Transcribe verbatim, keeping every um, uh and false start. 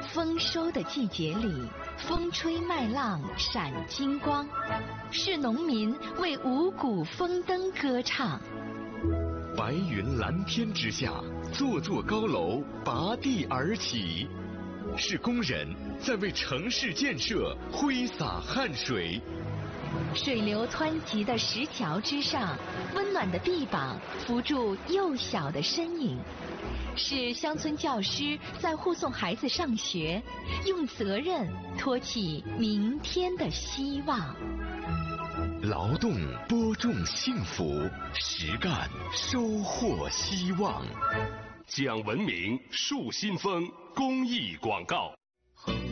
丰收的季节里，风吹麦浪闪金光，是农民为五谷丰登歌唱。 白云蓝天之下，座座高楼拔地而起，是工人在为城市建设挥洒汗水。 水流湍急的石桥之上，温暖的臂膀扶住幼小的身影，是乡村教师在护送孩子上学，用责任托起明天的希望。 劳动播种幸福，实干收获希望。 讲文明树新风公益广告。